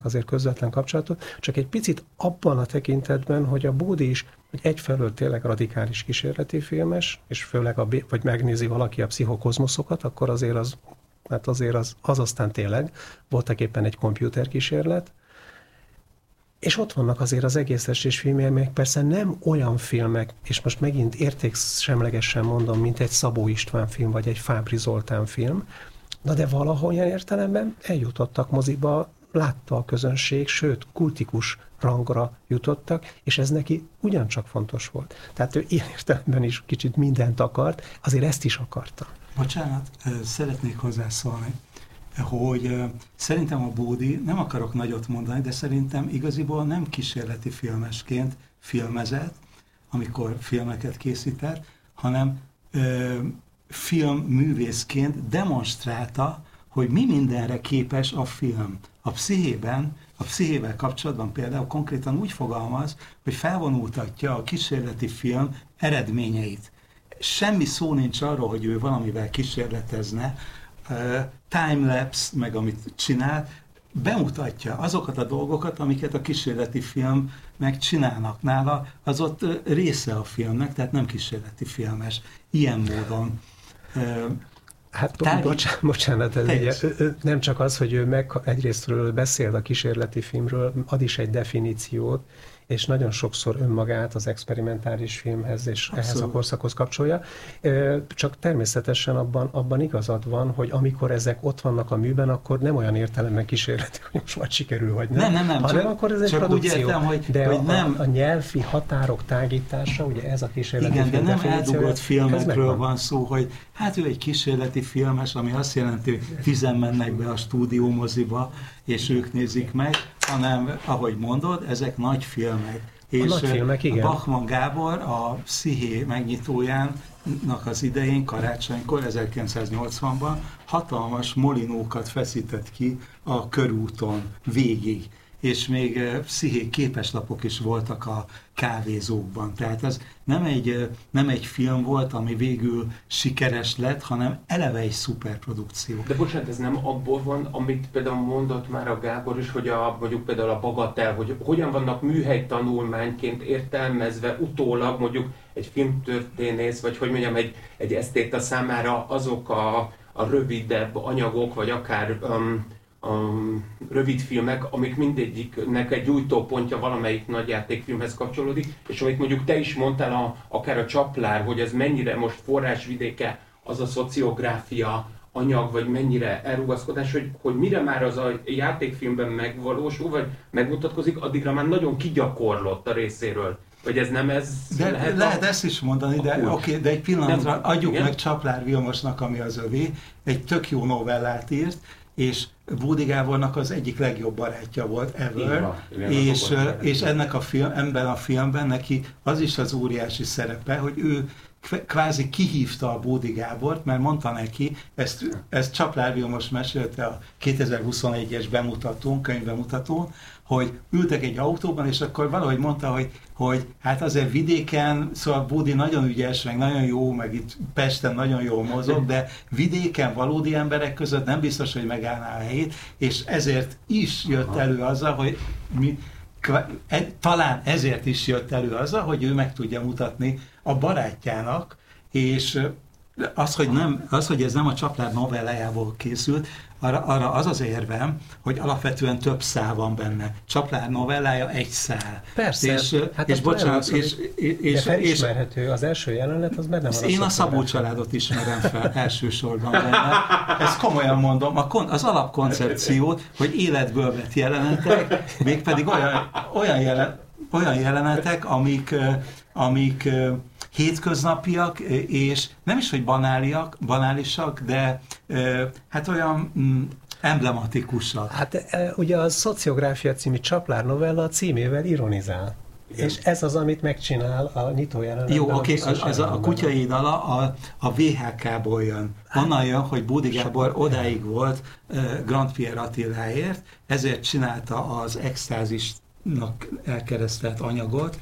azért közvetlen kapcsolatot, csak egy picit abban a tekintetben, hogy a Bódi is hogy egyfelől tényleg radikális kísérleti filmes, és főleg, vagy megnézi valaki a pszichokozmoszokat, akkor azért az aztán tényleg voltak éppen egy komputerkísérlet, és ott vannak azért az egész estés filmje, meg persze nem olyan filmek, és most megint értéksemlegesen mondom, mint egy Szabó István film, vagy egy Fábry Zoltán film, na de valahol ilyen értelemben eljutottak moziba, látta a közönség, sőt, kultikus rangra jutottak, és ez neki ugyancsak fontos volt. Tehát ő ilyen értelemben is kicsit mindent akart, azért ezt is akarta. Bocsánat, szeretnék hozzászólni, hogy szerintem a Bódi, nem akarok nagyot mondani, de szerintem igaziból nem kísérleti filmesként filmezett, amikor filmeket készített, hanem filmművészként demonstrálta, hogy mi mindenre képes a film. A pszichével kapcsolatban például konkrétan úgy fogalmaz, hogy felvonultatja a kísérleti film eredményeit. Semmi szó nincs arról, hogy ő valamivel kísérletezne, timelapse, meg amit csinál, bemutatja azokat a dolgokat, amiket a kísérleti film megcsinálnak nála, az ott része a filmnek, tehát nem kísérleti filmes. Ilyen módon. Hát bocsánat, ez ugye, nem csak az, hogy ő egyrésztről beszél a kísérleti filmről, ad is egy definíciót, és nagyon sokszor önmagát az experimentális filmhez és abszolút ehhez a korszakhoz kapcsolja. Csak természetesen abban igazad van, hogy amikor ezek ott vannak a műben, akkor nem olyan értelemben kísérleti, hogy most vagy sikerül, vagy nem. Nem, hanem akkor ez egy produkció. Értem, de hogy nem a nyelvi határok tágítása, ugye ez a kísérleti film definíciója. Igen, de nem eldugott filmekről van szó, hogy hát ő egy kísérleti filmes, ami azt jelenti, hogy 10 mennek be a stúdiómoziba, és ők nézik meg, hanem, ahogy mondod, ezek nagy filmek. És nagy filmek, igen. Bachmann Gábor a Psziché megnyitójának az idején, karácsonykor, 1980-ban hatalmas molinókat feszített ki a körúton végig, és még psziché képeslapok is voltak a kávézókban. Tehát ez nem egy film volt, ami végül sikeres lett, hanem eleve egy szuperprodukció. De bocsánat, ez nem abból van, amit például mondott már a Gábor is, hogy mondjuk például a Bagatel, hogy hogyan vannak műhelytanulmányként értelmezve utólag mondjuk egy filmtörténész, vagy hogy mondjam, egy esztéta számára azok a rövidebb anyagok, vagy akár a rövid filmek, amik mindegyiknek egy gyújtópontja valamelyik nagyjátékfilmhez kapcsolódik, és amit mondjuk te is mondtál, akár a Csaplár, hogy ez mennyire most forrásvidéke az a szociográfia anyag, vagy mennyire elrugaszkodás, hogy mire már az a játékfilmben megvalósul, vagy megmutatkozik, addigra már nagyon kigyakorlott a részéről. Vagy ez nem ez lehet ezt is mondani, de egy pillanatra adjuk meg Csaplár Vilmosnak, ami az övé, egy tök jó novellát írt, és Bódi Gábornak az egyik legjobb barátja volt ever, és ebben a filmben neki az is az óriási szerepe, hogy ő kvázi kihívta a Bódi Gábort, mert mondta neki, ezt Csaplár Vilmos mesélte a 2021-es könyvbemutatón, hogy ültek egy autóban, és akkor valahogy mondta, hogy hát azért vidéken, szóval Bódi nagyon ügyes, meg nagyon jó, meg itt Pesten nagyon jól mozog, de vidéken valódi emberek között nem biztos, hogy megállná a helyét, és ezért is jött elő azzal, hogy talán ezért is jött elő azzal, hogy ő meg tudja mutatni a barátjának, és az, hogy ez nem a Csaplár novellájából készült, arra az az érvem, hogy alapvetően több szál van benne. Csaplár novellája egy szál. Persze, és bocsánat, de felismerhető, az első jelenet, az benne van. Én a Szabó családot ismerem fel elsősorban benne. Ezt komolyan mondom, az alapkoncepciót, hogy életből vett jelenetek, mégpedig olyan jelenetek, amik hétköznapiak, és nem is, hogy banálisak, de hát olyan emblematikusak. Hát ugye a Szociográfia című Csaplár novella címével ironizál. Igen. És ez az, amit megcsinál a nyitójelenetben. Jó, oké, az a Kutyai dala a VHK-ból jön. Onnan jön, hogy Bódi Gábor odáig volt Grand Pierre Attiláért, ezért csinálta az extázisnak elkeresztelt anyagot,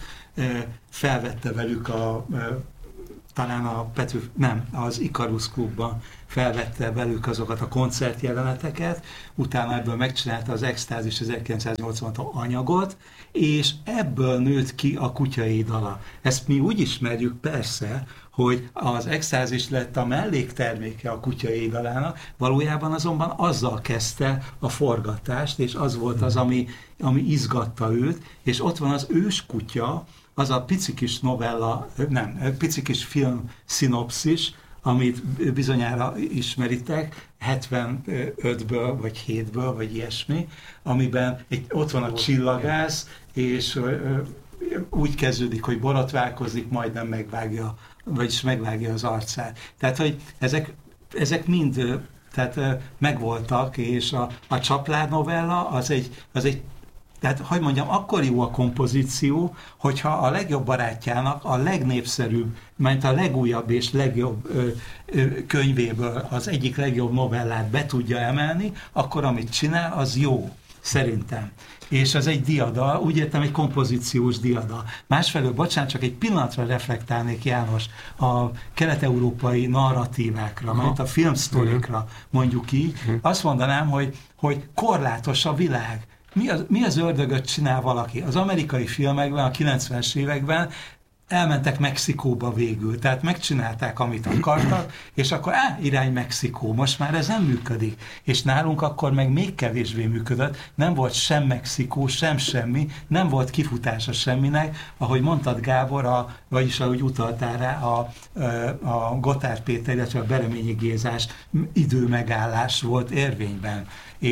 felvette velük talán az Ikarus klubban felvette velük azokat a koncertjeleneteket, utána ebből megcsinálta az Extázis 1986 anyagot, és ebből nőtt ki a Kutyai dala. Ezt mi úgy ismerjük persze, hogy az Extázis lett a mellékterméke a Kutyai dalának, valójában azonban azzal kezdte a forgatást, és az volt az, ami izgatta őt, és ott van az őskutya, az a pici kis novella, pici kis film szinopszis, amit bizonyára ismeritek, 75-ből, vagy 7-ből, vagy ilyesmi, amiben ott van a csillagász, és úgy kezdődik, hogy borotválkozik, majdnem megvágja, vagyis megvágja az arcát. Tehát, hogy ezek mind megvoltak, és a Csaplár novella az egy tehát, hogy mondjam, akkor jó a kompozíció, hogyha a legjobb barátjának a legnépszerűbb, mert a legújabb és legjobb könyvéből az egyik legjobb novellát be tudja emelni, akkor amit csinál, az jó, szerintem. És ez egy diadal, úgy értem, egy kompozíciós diadal. Másfelől, bocsánat, csak egy pillanatra reflektálnék, János, a kelet-európai narratívákra, mert a filmsztorikra, mondjuk így. Azt mondanám, hogy korlátos a világ. Mi az ördögöt csinál valaki? Az amerikai filmekben, a 90-es években elmentek Mexikóba végül, tehát megcsinálták, amit akartak, és akkor irány Mexikó, most már ez nem működik. És nálunk akkor meg még kevésbé működött, nem volt sem Mexikó, sem semmi, nem volt kifutása semminek, ahogy mondtad Gábor, vagyis ahogy utaltál rá, a Gotthárd Péter, illetve a Bereményi Gézás időmegállás volt érvényben.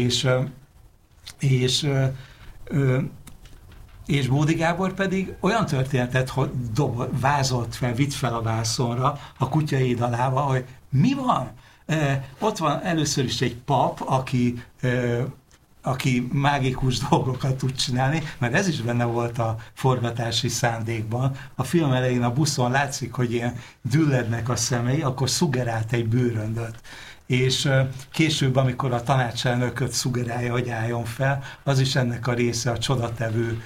És Bódi Gábor pedig olyan történetet vázolt fel, vitt fel a vászonra a Kutyai dalával, hogy mi van? Ott van először is egy pap, aki mágikus dolgokat tud csinálni, mert ez is benne volt a forgatási szándékban. A film elején a buszon látszik, hogy ilyen düllednek a szemei, akkor szuggerált egy bőröndöt. És később, amikor a tanácselnököt szuggerálja, hogy álljon fel, az is ennek a része, a csodatevő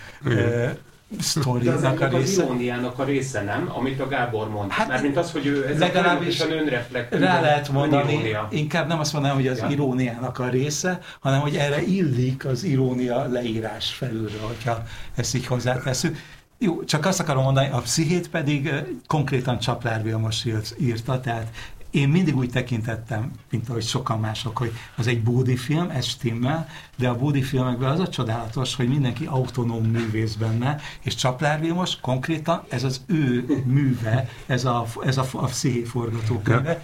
sztorinak a része. Az iróniának a része, nem? Amit a Gábor mond. Hát, mert mint az, hogy ő ez legalábbis rá lehet mondani, önirónia. Inkább nem azt mondanám, hogy az iróniának a része, hanem hogy erre illik az irónia leírás felülről, hogyha ezt így hozzáteszünk. Jó, csak azt akarom mondani, a Pszichét pedig konkrétan Csaplár Vilmos írta, tehát én mindig úgy tekintettem, mint ahogy sokan mások, hogy az egy Bódi film, ez stimmel, de a Bódi filmekben az a csodálatos, hogy mindenki autonóm művész benne, és Csaplár Vilmos konkrétan ez az ő műve, ez a Psziché forgatókönyve.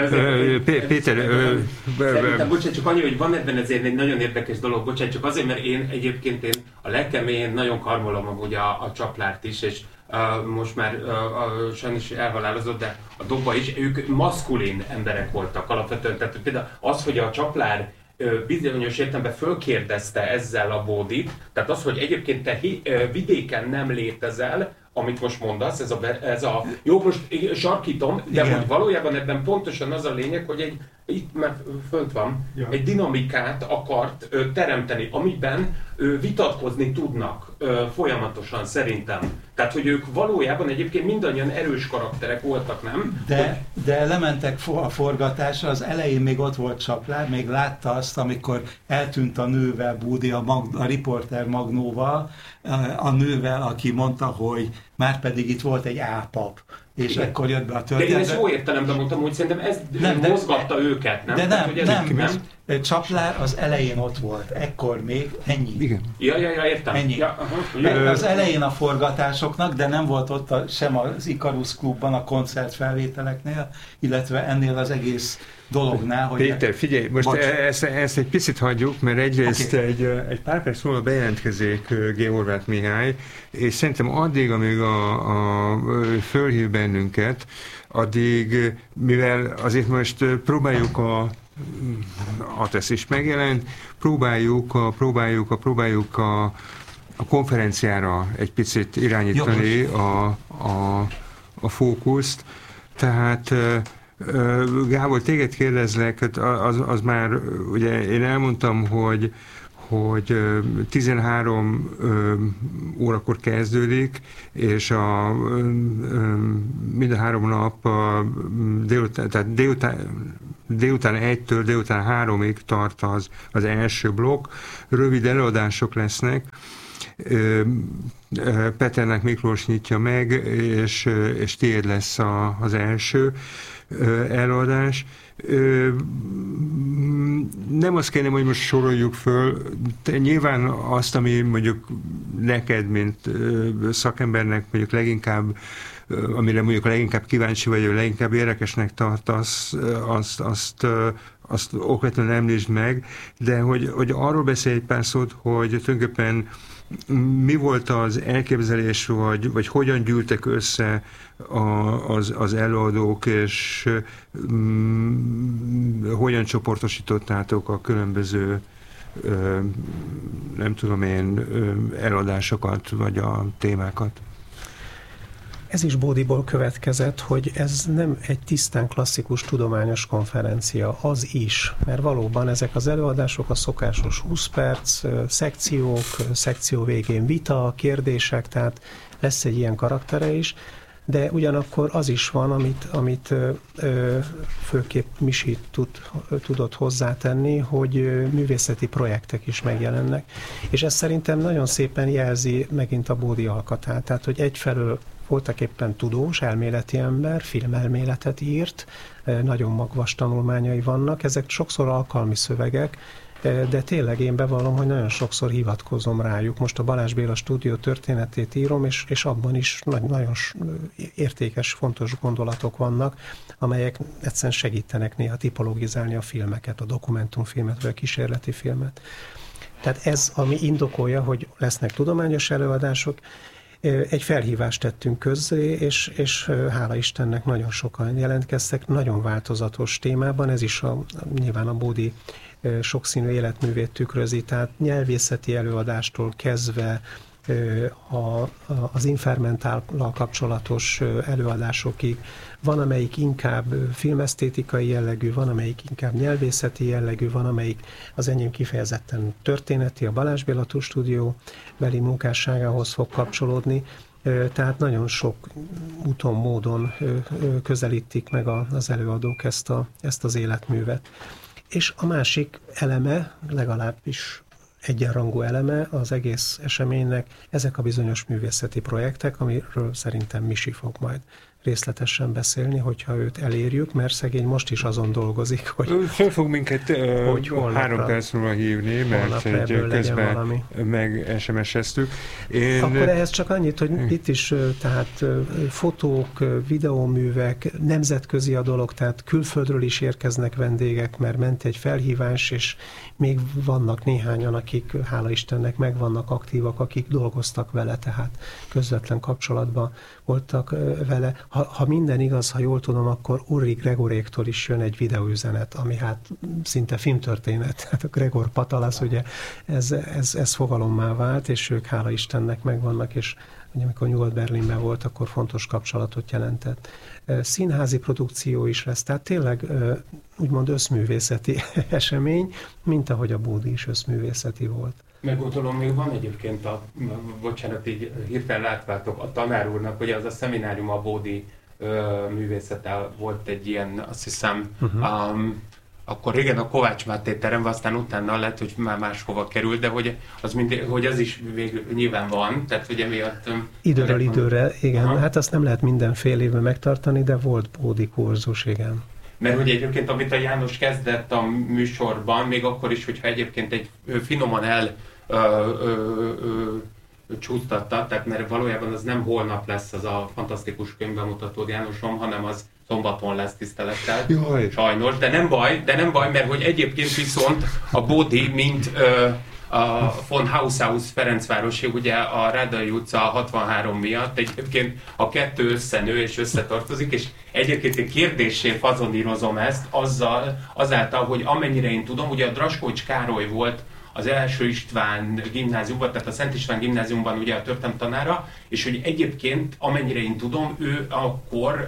Péter, bocsánat, csak annyi, hogy van ebben ezért egy nagyon érdekes dolog, bocsánat, csak azért, mert én a legkeményen nagyon karmolom amúgy a Csaplárt is, és most már sajnos elhalálozott, de a Dobba is, ők maszkulin emberek voltak alapvetően. Tehát például az, hogy a Csaplár bizonyos értelemben fölkérdezte ezzel a Bódit, tehát az, hogy egyébként te vidéken nem létezel, amit most mondasz, ez a jó, most sarkítom, de hogy valójában ebben pontosan az a lényeg, hogy itt már fönt van, egy dinamikát akart teremteni, amiben vitatkozni tudnak folyamatosan szerintem. Tehát, hogy ők valójában egyébként mindannyian erős karakterek voltak, nem? De lementek a forgatásra, az elején még ott volt Csaplár, még látta azt, amikor eltűnt a nővel Bódi, a riporter Magnóval, a nővel, aki mondta, hogy már pedig itt volt egy álpap. És ekkor jött be a történet. De én ezt jó értelemben mondtam, hogy szerintem ez mozgatta őket, nem? De nem. Csaplár az elején ott volt, ekkor még ennyi. Igen. Ja, értem. Ennyi. Az elején a forgatásoknak, de nem volt ott sem az Ikarus klubban, a koncertfelvételeknél, illetve ennél az egész dolognál. Hogy Péter, figyelj, most ezt egy picit hagyjuk, mert egyrészt egy pár perc múlva bejelentkezik G. Horváth Mihály, és szerintem addig, amíg fölhív bennünket, addig, mivel azért most próbáljuk a TESZ is megjelent, próbáljuk a konferenciára egy picit irányítani a fókuszt. Tehát Gábor, téged kérdezlek, az már, ugye én elmondtam, hogy 13 órakor kezdődik, és mind a 3 nap délután délután 1-től délután 3-ig tart az első blokk, rövid előadások lesznek, Peternek Miklós nyitja meg, és tiéd lesz az első előadás. Nem azt kérném, hogy most soroljuk föl, nyilván azt, ami mondjuk neked, mint szakembernek mondjuk leginkább, amire mondjuk leginkább kíváncsi vagy, vagy leginkább érdekesnek tartasz, azt okvetlenül említsd meg, de hogy arról beszélj egy pár szót, hogy tulajdonképpen mi volt az elképzelés, vagy hogyan gyűltek össze az előadók, és hogyan csoportosítottátok a különböző nem tudom én, előadásokat, vagy a témákat? Ez is Bódiból következett, hogy ez nem egy tisztán klasszikus tudományos konferencia, az is, mert valóban ezek az előadások a szokásos 20 perc, szekciók, szekció végén vita, kérdések, tehát lesz egy ilyen karaktere is, de ugyanakkor az is van, amit főképp Misi tudott hozzátenni, hogy művészeti projektek is megjelennek, és ez szerintem nagyon szépen jelzi megint a Bódi alkatát, tehát hogy egyfelől voltak éppen tudós, elméleti ember, filmelméletet írt, nagyon magvas tanulmányai vannak, ezek sokszor alkalmi szövegek, de tényleg én bevallom, hogy nagyon sokszor hivatkozom rájuk. Most a Balázs Béla stúdió történetét írom, és abban is nagyon értékes, fontos gondolatok vannak, amelyek egyszerűen segítenek néha tipologizálni a filmeket, a dokumentumfilmet, vagy a kísérleti filmet. Tehát ez, ami indokolja, hogy lesznek tudományos előadások. Egy felhívást tettünk közzé, és hála Istennek nagyon sokan jelentkeztek, nagyon változatos témában, ez is nyilván a Bódi sokszínű életművét tükrözi, tehát nyelvészeti előadástól kezdve az infermentállal kapcsolatos előadásokig. Van, amelyik inkább filmesztétikai jellegű, van, amelyik inkább nyelvészeti jellegű, van, amelyik az enyém kifejezetten történeti, a Balázs Béla stúdió beli munkásságához fog kapcsolódni. Tehát nagyon sok úton, módon közelítik meg az előadók ezt az életművet. És a másik eleme, legalábbis egyenrangú eleme az egész eseménynek, ezek a bizonyos művészeti projektek, amiről szerintem Misi fog majd részletesen beszélni, hogyha őt elérjük, mert szegény most is azon dolgozik, hogy... Föl fog minket 3 perc múlva hívni, mert egy közben meg SMS-eztük. Akkor ehhez csak annyit, hogy itt is tehát fotók, videóművek, nemzetközi a dolog, tehát külföldről is érkeznek vendégek, mert ment egy felhívás, és még vannak néhányan, akik hála Istennek meg vannak aktívak, akik dolgoztak vele, tehát közvetlen kapcsolatban voltak vele. Ha minden igaz, ha jól tudom, akkor Uri Gregoréktól is jön egy videóüzenet, ami hát szinte filmtörténet. Hát a Gregor Patalász, ugye ez fogalommá vált, és ők hála Istennek megvannak, és amikor Nyugat-Berlinben volt, akkor fontos kapcsolatot jelentett. Színházi produkció is lesz, tehát tényleg úgymond összművészeti esemény, mint ahogy a Bódi is összművészeti volt. Meggondolom, még van egyébként bocsánat, így hirtelen átváltok a tanár úrnak, hogy az a szeminárium a Bódi művészettel volt egy ilyen, azt hiszem, akkor régen a Kovács Máté teremben, aztán utána lett, hogy már máshova került, de hogy az is végül nyilván van, tehát ugye miatt... Időről időre, igen, hát azt nem lehet minden fél évben megtartani, de volt Bódi kurzus, igen. Mert hogy egyébként, amit a János kezdett a műsorban, még akkor is, hogyha egyébként egy finoman csúsztatta, tehát mert valójában az nem holnap lesz az a fantasztikus könyvbemutató Jánosom, hanem az szombaton lesz, tisztelettel. Jaj. Sajnos, de nem baj, mert hogy egyébként viszont a Bódi, mint a von Haushaus Ferencvárosi, ugye a Rádai utca 63 miatt egyébként a kettő összenő és összetartozik, és egyébként egy kérdéssé fazonírozom ezt azáltal, hogy amennyire én tudom, ugye a Draskovics Károly volt az első István gimnáziumban, tehát a Szent István gimnáziumban ugye a történelmtanára, és hogy egyébként amennyire én tudom, ő akkor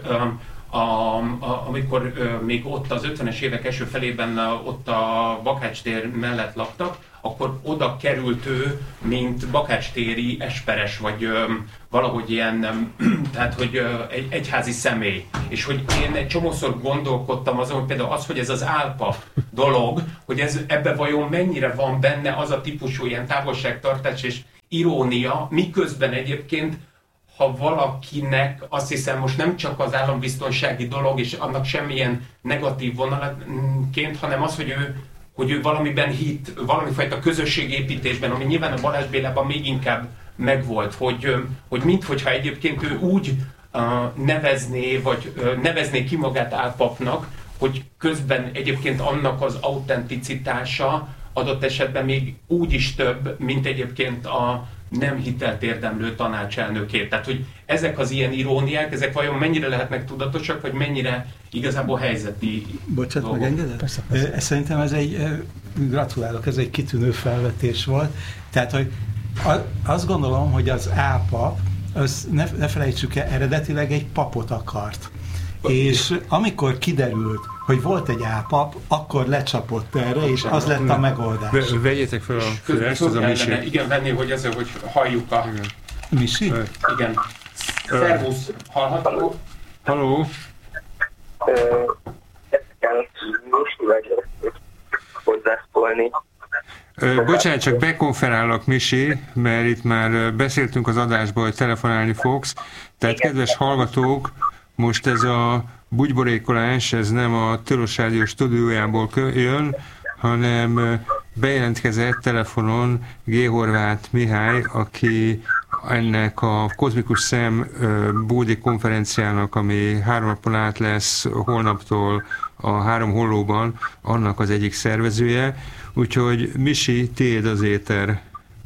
amikor még ott az 50-es évek első felében ott a Bakács tér mellett laktak, akkor oda került ő, mint bakácstéri esperes, vagy valahogy ilyen, tehát hogy egy egyházi személy. És hogy én egy csomószor gondolkodtam azon, hogy például az, hogy ez az álpap dolog, hogy ebbe vajon mennyire van benne az a típusú ilyen távolságtartás és irónia, miközben egyébként ha valakinek, azt hiszem most nem csak az állambiztonsági dolog, és annak semmilyen negatív vonalaként, hanem az, hogy ő valamiben hitt, valamifajta közösségépítésben, ami nyilván a Balázs Bélában még inkább megvolt, hogy minthogyha egyébként ő úgy nevezné, vagy nevezné ki magát álpapnak, hogy közben egyébként annak az autenticitása adott esetben még úgy is több, mint egyébként a nem hitelt érdemlő tanácselnökét. Tehát, hogy ezek az ilyen iróniák, ezek vajon mennyire lehetnek tudatosak, vagy mennyire igazából helyzeti Bocsánat, dolgok? megengedett? Persze. Szerintem ez gratulálok, ez egy kitűnő felvetés volt. Tehát, hogy azt gondolom, hogy az álpap, ne felejtsük el, eredetileg egy papot akart. És amikor kiderült, hogy volt egy álpap, akkor lecsapott erre, és az lett a megoldás. Vegyétek fel a füles, az a Misi. Igen, venni, hogy halljuk a... Misi? Igen. Szervusz, hallható? Halló? Hozzászólni. Bocsánat, csak bekonferálok, Misi, mert itt már beszéltünk az adásból, hogy telefonálni fogsz. Tehát, kedves hallgatók, most ez a bugyborékolás, ez nem a Tilos Rádió stúdiójából jön, hanem bejelentkezett telefonon G. Horváth Mihály, aki ennek a Kozmikus Szem Bódi konferenciának, ami 3 napon át lesz holnaptól a 3 Hollóban, annak az egyik szervezője. Úgyhogy Misi, tiéd az éter.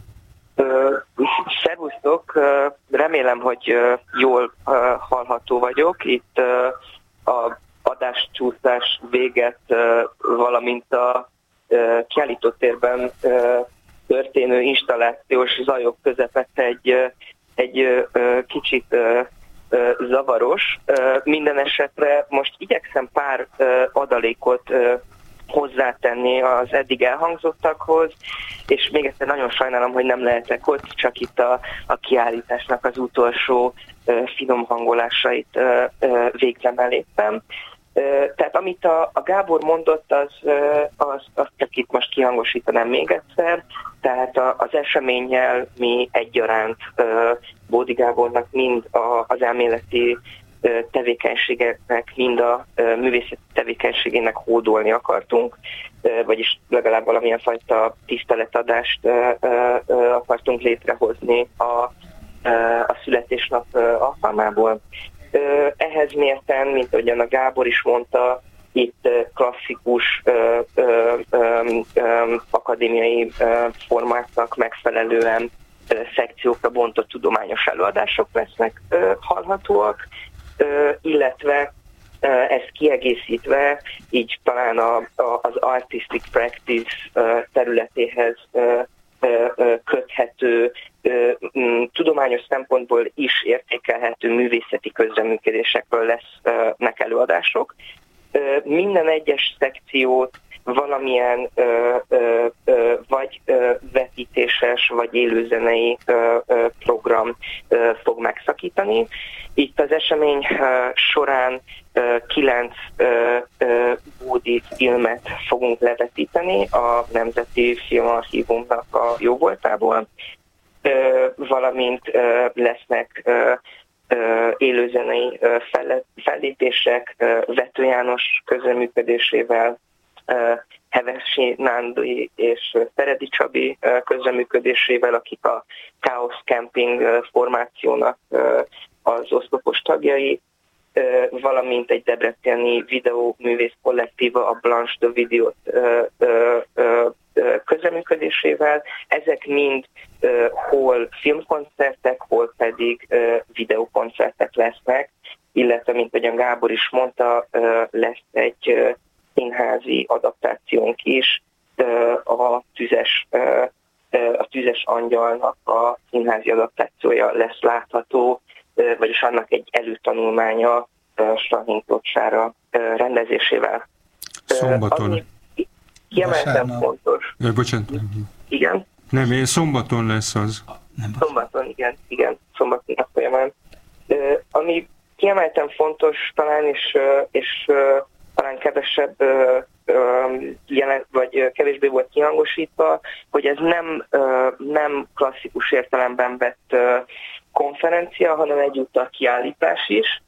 Szervusztok, remélem, hogy jól hallható vagyok. Itt a adáscsúszás véget, valamint a kiállítótérben történő installációs zajok közepette egy kicsit zavaros. Minden esetre most igyekszem pár adalékot hozzátenni az eddig elhangzottakhoz, és még egyszer nagyon sajnálom, hogy nem lehetek ott, csak itt a kiállításnak az utolsó finom hangolásait végzem éppen. Tehát amit a Gábor mondott, azt csak itt most kihangosítanám még egyszer. Tehát az eseménnyel mi egyaránt Bódi Gábornak mind az elméleti tevékenységeknek, mind a művészeti tevékenységének hódolni akartunk, vagyis legalább valamilyen fajta tiszteletadást akartunk létrehozni a születésnap alkalmából. Ehhez mérten, mint ahogyan a Gábor is mondta, itt klasszikus akadémiai formáknak megfelelően szekciókra bontott tudományos előadások lesznek hallhatóak, illetve ezt kiegészítve, így talán az artistic practice területéhez köthető, tudományos szempontból is értékelhető művészeti közreműködésekről lesznek előadások. Minden egyes szekciót valamilyen vagy vetítéses, vagy élőzenei program fog megszakítani. Itt az esemény során 9 Bódi filmet fogunk levetíteni a Nemzeti Filmarchívumnak a jóvoltából, valamint lesznek élőzenei fellépések Vető János közreműködésével, Hevesi Nándi és Feredi Csabi közreműködésével, akik a Chaos Camping formációnak az oszlopos tagjai, valamint egy debreceni videóművész kollektíva, a Blanche de Videót közreműködésével. Ezek mind hol filmkoncertek, hol pedig videókoncertek lesznek, illetve, mint ahogyan Gábor is mondta, lesz egy színházi adaptációnk is, a Tüzes Angyalnak a színházi adaptációja lesz látható, vagyis annak egy előtanulmánya Strahin Klocsára rendezésével. Szombaton. Kiemelten fontos. Bocsánat. Igen. Nem, szombaton lesz az. Szombaton, igen, szombaton a folyamán. Ami kiemelten fontos talán, és talán kevesebb vagy kevésbé volt kihangosítva, hogy ez nem klasszikus értelemben vett konferencia, hanem egyúttal kiállítás is.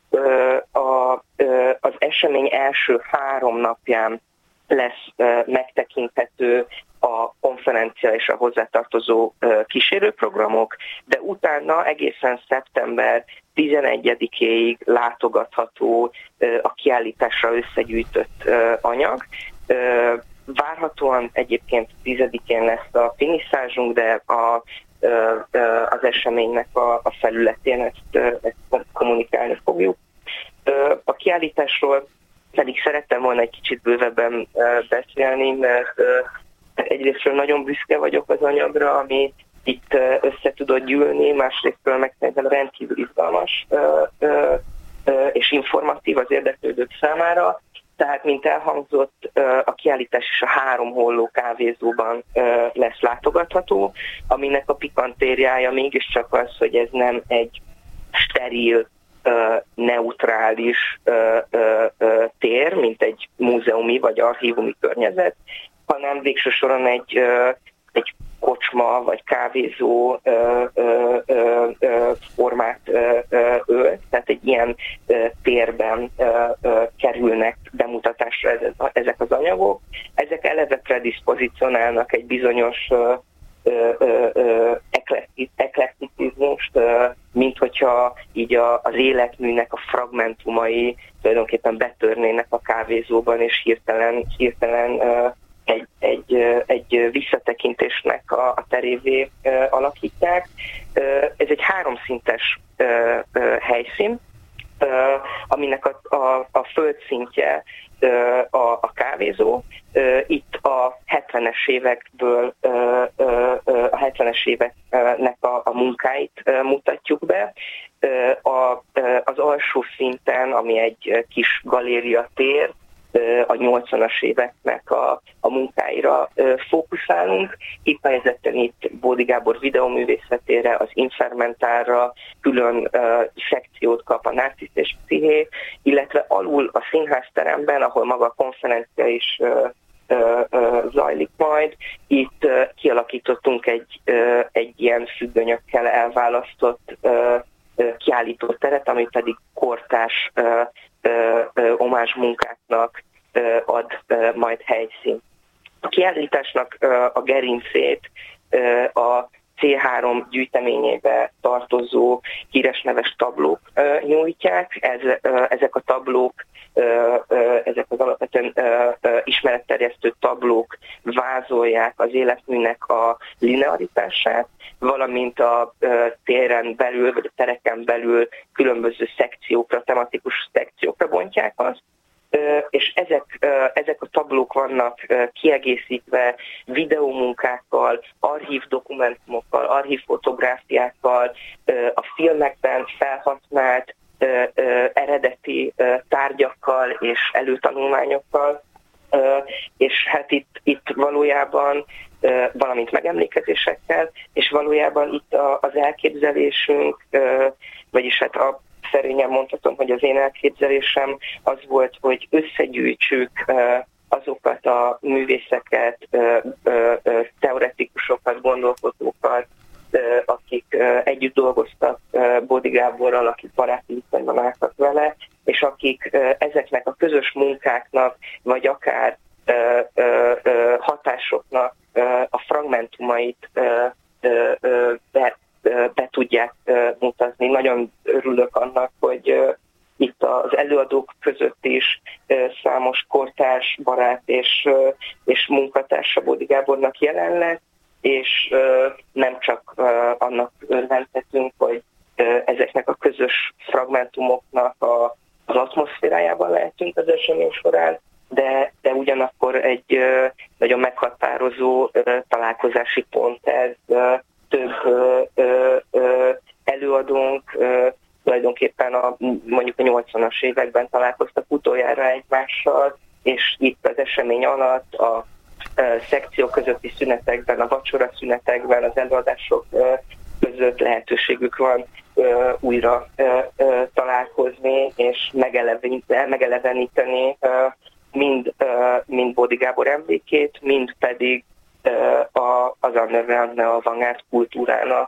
Az esemény első 3 napján lesz megtekinthető a konferencia és a hozzátartozó kísérőprogramok, de utána egészen szeptember 11-éig látogatható a kiállításra összegyűjtött anyag. Várhatóan egyébként 10-én lesz a finiszázsunk, de az eseménynek a felületén ezt kommunikálni fogjuk. A kiállításról pedig szerettem volna egy kicsit bővebben beszélni, mert egyrésztről nagyon büszke vagyok az anyagra, ami itt össze tudott gyűlni, másrésztről meg szerintem rendkívül izgalmas és informatív az érdeklődők számára. Tehát, mint elhangzott, a kiállítás is a 3 Holló kávézóban lesz látogatható, aminek a pikantériája mégiscsak az, hogy ez nem egy steril, neutrális tér, mint egy múzeumi vagy archívumi környezet, hanem végső soron egy kocsma vagy kávézó formát ölt, tehát egy ilyen térben kerülnek bemutatásra ezek az anyagok. Ezek eleve prediszpozícionálnak egy bizonyos eklektizmust, mint hogyha így az életműnek a fragmentumai tulajdonképpen betörnének a kávézóban, és hirtelen egy visszatekintésnek a terévé alakítják. Ez egy 3 szintes helyszín, aminek a földszintje a kávézó. Itt a 70-es évekből a 70-es éveknek a munkáit mutatjuk be. Az alsó szinten, ami egy kis galéria tér, a 80-as éveknek a munkáira fókuszálunk. Kifejezetten itt Bódi Gábor videóművészetére, az Infermentárra külön szekciót kap a Narcisz és Psziché, illetve alul a színházteremben, ahol maga a konferencia is zajlik majd. Itt kialakítottunk egy ilyen függönyökkel elválasztott kiállítóteret, ami pedig kortárs omázs munkáknak ad majd helyszínt. A kiállításnak a gerincét a C3 gyűjteményébe tartozó híres neves tablók nyújtják. Ezek a tablók, ezek az alapvetően ismeretterjesztő tablók vázolják az életműnek a linearitását, valamint a téren belül, vagy a tereken belül különböző szekciókra, tematikus szekciókra bontják azt, és ezek a tablók vannak kiegészítve videómunkákkal, archív dokumentumokkal, archív fotográfiákkal, a filmekben felhasznált eredeti tárgyakkal és előtanulmányokkal, és hát itt valójában, valamint megemlékezésekkel, és valójában itt az elképzelésünk, vagyis hát szerényen mondhatom, hogy az én elképzelésem az volt, hogy összegyűjtsük azokat a művészeket, teoretikusokat, gondolkodókat, akik együtt dolgoztak Bódi Gáborral, akik baráti viszonyban álltak vele, és akik ezeknek a közös munkáknak, vagy akár hatásoknak a fragmentumait be tudják mutatni. Nagyon örülök annak, hogy itt az előadók között is számos kortárs, barát és munkatársa Bódi Gábornak jelen lett, és nem csak annak örventetünk, hogy ezeknek a közös fragmentumoknak az atmoszférájában lehetünk az esemény során, de ugyanakkor egy nagyon meghatározó találkozási pont ez. Több előadónk tulajdonképpen mondjuk a 80-as években találkoztak utoljára egymással, és itt az esemény alatt a szekció közötti szünetekben, a vacsora szünetekben, az előadások között lehetőségük van újra találkozni és megeleveníteni mind Bódi Gábor emlékét, mind pedig az underground avantgárd kultúrának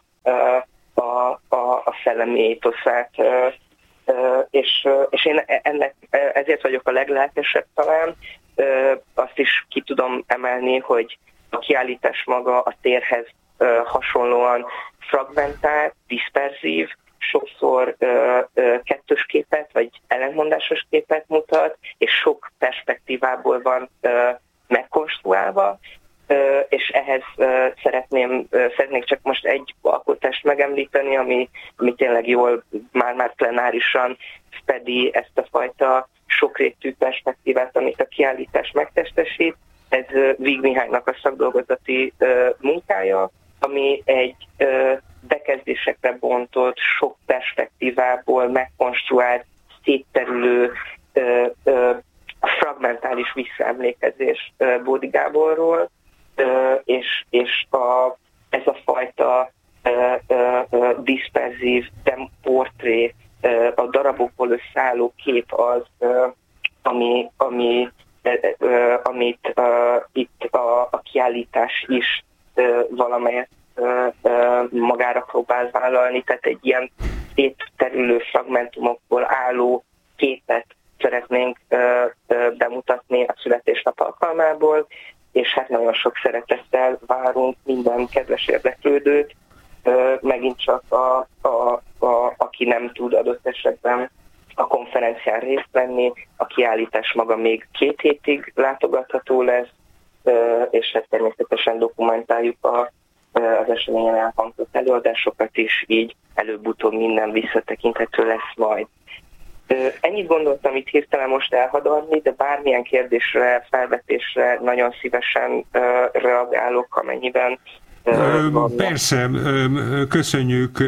a szellemi étoszát. És én ezért vagyok a leglelkesebb talán. Azt is ki tudom emelni, hogy a kiállítás maga a térhez hasonlóan fragmentált, diszperzív, sokszor kettős képet, vagy ellentmondásos képet mutat, és sok perspektívából van megkonstruálva, és ehhez szeretnék csak most egy alkotást megemlíteni, ami tényleg jól már plenárisan fedi ezt a fajta sokrétű perspektívát, amit a kiállítás megtestesít. Ez Víg Mihálynak a szakdolgozati munkája, ami egy bekezdésekre bontott, sok perspektívából megkonstruált, szétterülő, fragmentális visszaemlékezés Bódi Gáborról, és ez a fajta diszperzív portré, a darabokból összeálló kép az, amit itt a kiállítás is valamelyet magára próbál vállalni, tehát egy ilyen szétterülő fragmentumokból álló képet szeretnénk bemutatni a születésnap alkalmából, és hát nagyon sok szeretettel várunk minden kedves érdeklődőt, megint csak aki nem tud adott esetben a konferencián részt venni, a kiállítás maga még 2 hétig látogatható lesz, és hát természetesen dokumentáljuk az eseményen elhangzott előadásokat is, így előbb-utóbb minden visszatekinthető lesz majd. Ennyit gondoltam itt hirtelen most elhadarni, de bármilyen kérdésre, felvetésre nagyon szívesen reagálok, amennyiben persze, köszönjük.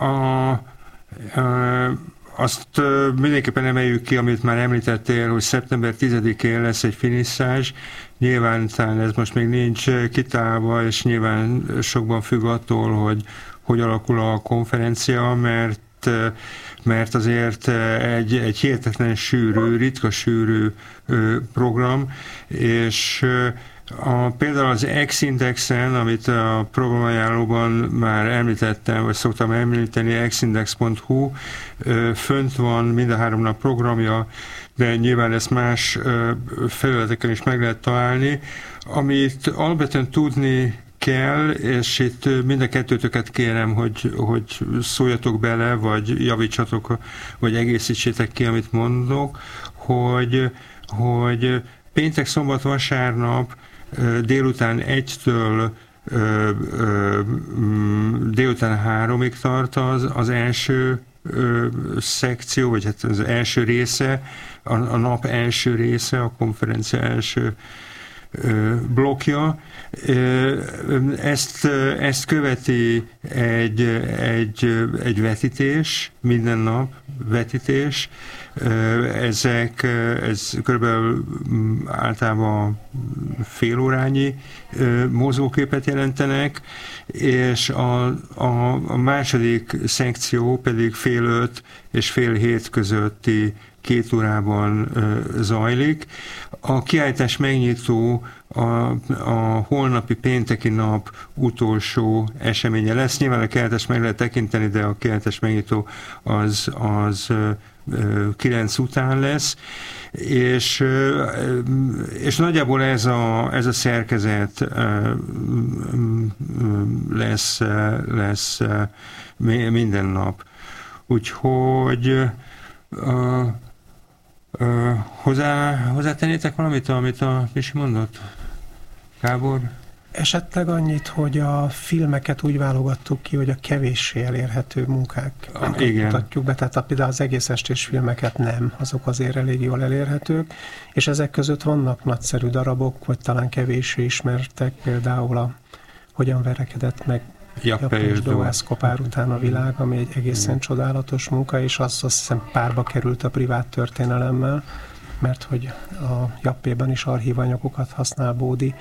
Azt mindenképpen emeljük ki, amit már említettél, hogy szeptember 10-én lesz egy finisszázs. Nyilván talán ez most még nincs kitálva, és nyilván sokban függ attól, hogy alakul a konferencia, mert azért egy hihetetlen sűrű, ritka sűrű program, és például az Exindexen, amit a programajánlóban már említettem, vagy szoktam említeni, exindex.hu, fönt van mind a 3 nap programja, de nyilván ezt más felületeken is meg lehet találni. Amit alapvetően tudni kell, és itt mind a kettőtöket kérem, hogy szóljatok bele, vagy javítsatok, vagy egészítsétek ki, amit mondok, hogy péntek, szombat, vasárnap délután 1-től délután 3-ig tart az első szekció, vagy hát az első része, a nap első része, a konferencia első blokkja. Ezt követi egy vetítés, minden nap vetítés. Ez körülbelül általában félórányi mozgóképet jelentenek, és a második szekció pedig 6:30 és 6:30 közötti 2 órában zajlik. A kiállítás megnyitó a holnapi pénteki nap utolsó eseménye lesz. Nyilván a kiállítást meg lehet tekinteni, de a kiállítás megnyitó az 9 után lesz, és nagyjából ez a szerkezet lesz minden nap. Úgyhogy hozzátennétek valamit, amit a Misi mondott? Gábor? Esetleg annyit, hogy a filmeket úgy válogattuk ki, hogy a kevéssé elérhető munkákat mutatjuk be, tehát például az egész estés filmeket nem, azok azért elég jól elérhetők, és ezek között vannak nagyszerű darabok, vagy talán kevéssé ismertek, például a Hogyan verekedett meg Jappe és Dohász Kopár után a világ, ami egy egészen csodálatos munka, és azt hiszem párba került a privát történelemmel, mert hogy a Jappében is archívanyagokat használ Bódi.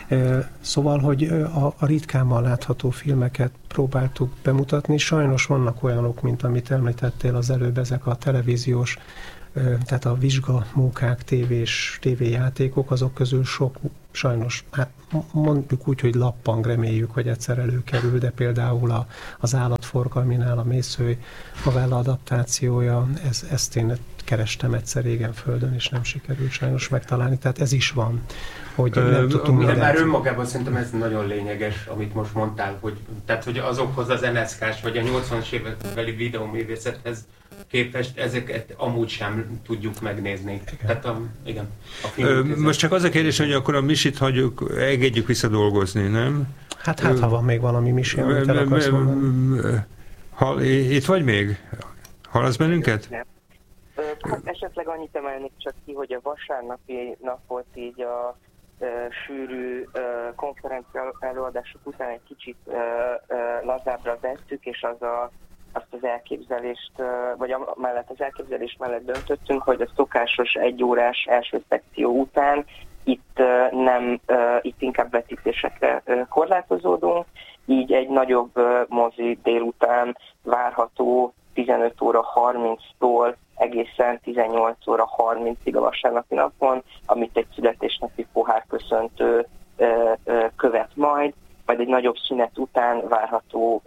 Szóval, hogy a ritkában látható filmeket próbáltuk bemutatni. Sajnos vannak olyanok, mint amit említettél az előbb, ezek a televíziós, tehát a vizsgamunkák, tévéjátékok, azok közül sok sajnos, hát mondjuk úgy, hogy lappang, reméljük, hogy egyszer előkerül, de például az Állatforgalminál a Mészői novella adaptációja, ezt én kerestem egyszer régen földön, és nem sikerült sajnos megtalálni, tehát ez is van, hogy nem tudtunk mindent. Már önmagában szerintem ez nagyon lényeges, amit most mondtál, hogy azokhoz az NSZK-s vagy a 80-as évekbeli videóművészethez képest ezeket amúgy sem tudjuk megnézni. Igen. Tehát igen. Most csak az a kérdés, hogy akkor a Misit engedjük visszadolgozni, nem? Hát ha van még valami Misi, amit el akarsz mondani. Itt vagy még? Hallasz bennünket? Hát esetleg annyit emelnék csak ki, hogy a vasárnapi nap volt így a sűrű konferencia előadások után egy kicsit lazábbra vettük, és azt az elképzelést, vagy az elképzelés mellett döntöttünk, hogy a szokásos 1 órás első szekció után itt inkább vetítésekre korlátozódunk, így egy nagyobb mozi délután várható 15 óra 30-tól egészen 18 óra 30-ig a vasárnapi napon, amit egy születésnapi pohárköszöntő követ majd egy nagyobb szünet után várható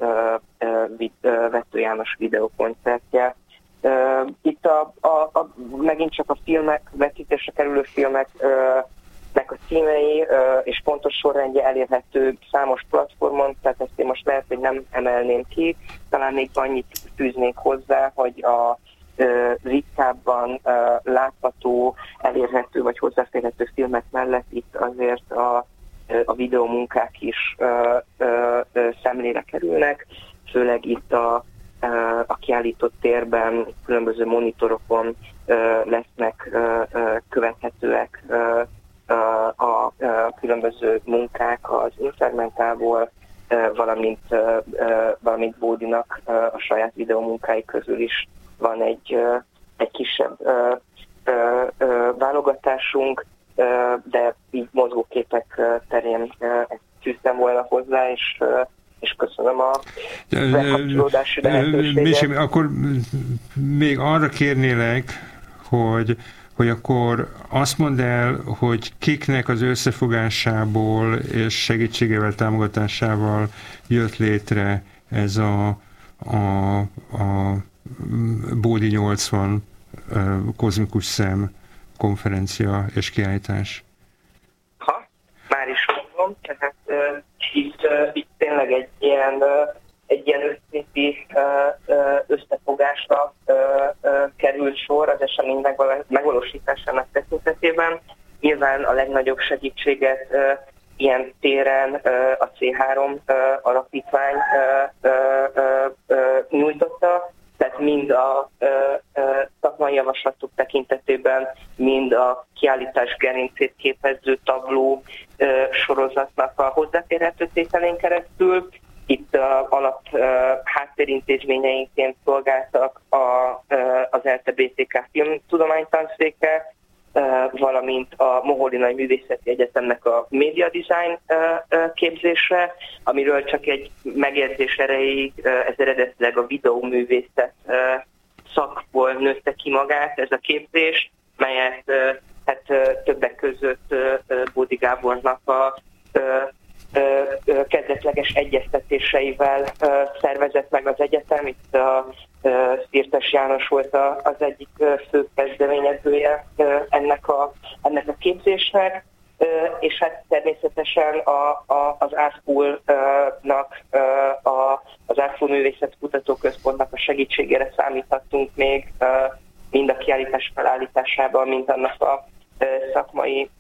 Vettő János videókoncertje. Itt megint csak a filmek, vetítésre kerülő filmeknek a címei és pontos sorrendje elérhető számos platformon, tehát ezt én most lehet, hogy nem emelném ki. Talán még annyit fűznék hozzá, hogy a ritkábban látható, elérhető vagy hozzáférhető filmek mellett itt azért a videómunkák is szemlélre kerülnek, főleg itt a kiállított térben különböző monitorokon lesznek követhetőek a különböző munkák az Infermentából, valamint Bódinak a saját videómunkái közül is van egy kisebb válogatásunk, de így mozgóképek terén ezt fűztem volna hozzá, és köszönöm a bekapcsolódási lehetőséget. Misi, akkor még arra kérnélek, hogy akkor azt mondd el, hogy kiknek az összefogásából és segítségével, támogatásával jött létre ez a Bódi 80 kozmikus szem konferencia és kiállítás. Már is mondom, tehát itt tényleg egy ilyen összinti összefogásra került sor az eseménynek megvalósításának tekintetében. Nyilván a legnagyobb segítséget ilyen téren a C3 alapítvány nyújtotta, tehát mind a szakmai javaslatok tekintetében, mind a kiállítás gerincét képező tabló sorozatnak a hozzáférhető tételén keresztül. Itt háttérintézményeinként szolgáltak az LTBTK filmtudománytanszéke, valamint a Moholy Nagy Művészeti Egyetemnek a média design képzésre, amiről csak egy megjegyzés erejéig ez eredetileg a videóművészet szakból nőtte ki magát ez a képzés, melyet többek között Bódi Gábornak a kezdetleges egyeztetéseivel szervezett meg az egyetem. Itt Szirtes János volt az egyik fő kezdeményezője ennek a képzésnek, és hát természetesen az ASCUL-nak, az ASCUL Művészet Kutatóközpontnak a segítségére számíthattunk még mind a kiállítás felállításában, mind annak a szakmai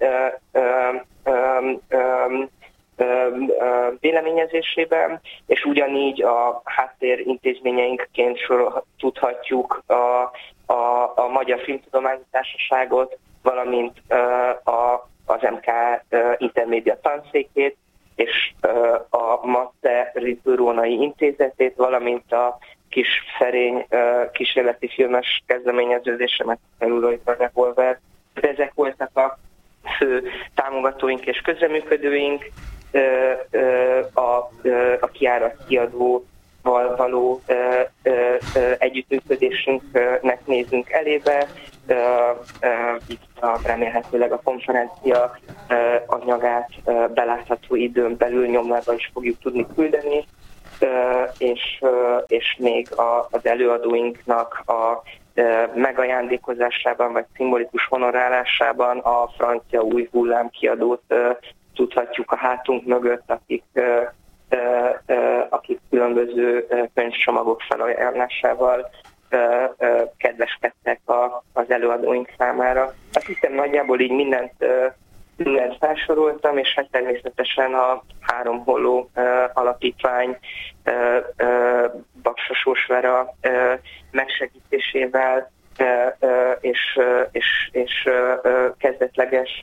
véleményezésében, és ugyanígy a háttérintézményeinkként tudhatjuk a Magyar Filmtudományi Társaságot, valamint az MK Intermédia tanszékét, és a Matte Ritbőrónai Intézetét, valamint a Kis Ferény kísérleti filmes kezdeményeződése, meg Celluloid Revolver. Ezek voltak a fő támogatóink és közreműködőink, a Kiárat kiadóval való együttműködésünknek nézünk elébe. Itt remélhetőleg a konferencia anyagát belátható időn belül nyomvában is fogjuk tudni küldeni, és még az előadóinknak a megajándékozásában vagy szimbolikus honorálásában a francia új hullám kiadót tudhatjuk a hátunk mögött, akik különböző könyvcsomagok felajánlásával kedveskedtek az előadóink számára. Azt hiszem nagyjából így mindent felsoroltam, és hát természetesen a Három Holló alapítvány Baksa Sós Vera megsegítésével és kezdetleges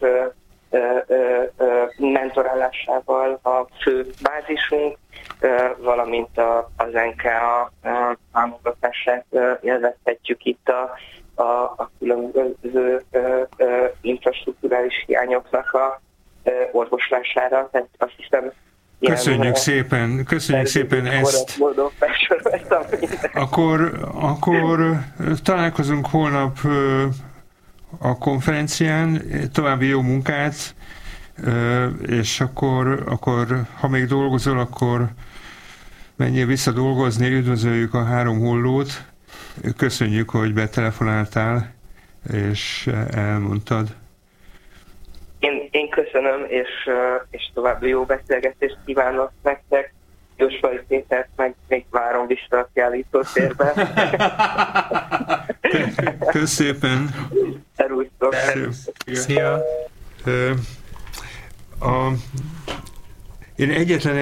mentorálásával a fő bázisunk, valamint az NKA támogatását élvezhetjük itt a különböző infrastrukturális hiányoknak a orvoslására. Tehát azt hiszem, köszönjük szépen ezt. Akkor találkozunk holnap a konferencián, további jó munkát, és akkor ha még dolgozol, akkor menjél vissza dolgozni, üdvözöljük a Három Hollót, köszönjük, hogy betelefonáltál, és elmondtad. Én köszönöm, és további jó beszélgetést kívánok nektek. Jósvai Pétert meg még várom vissza a kiállítótérbe. Köszönöm szépen! Szervusztok! Szia! Én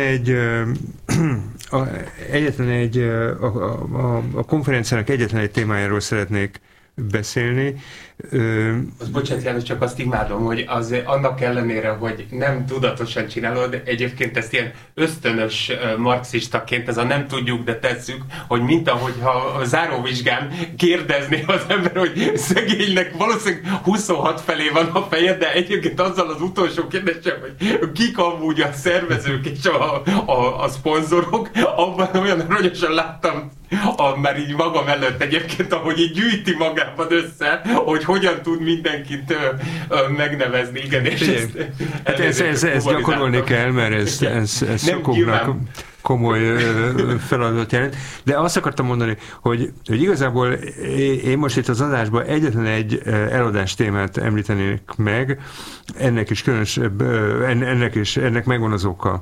a konferenciának egyetlen egy témájáról szeretnék beszélni. Bocsánat, János, csak azt imádom, hogy annak ellenére, hogy nem tudatosan csinálod, egyébként ezt ilyen ösztönös marxistaként, ez a nem tudjuk, de tesszük, hogy mint ahogyha a záróvizsgán kérdezné az ember, hogy szegénynek valószínűleg 26 felé van a feje, de egyébként azzal az utolsó kérdésem, hogy kik amúgy a szervezők és a szponzorok, abban olyan aranyosan láttam már így magam előtt egyébként, ahogy így gyűjti magában össze, hogy hogyan tud mindenkit megnevezni. Igen, és ezt gyakorolni kell, mert ez sokaknak komoly feladat jelent. De azt akartam mondani, hogy igazából én most itt az adásban egyetlen egy eladás témát említenék meg, ennek is különösebb, ennek megvan az oka.